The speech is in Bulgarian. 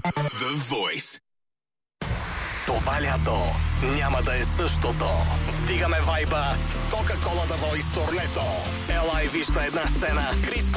The Voice. Това лято няма да е същото. Вдигаме вайба с Coca-Cola The Voice турнето. Ела и виж на една сцена Крис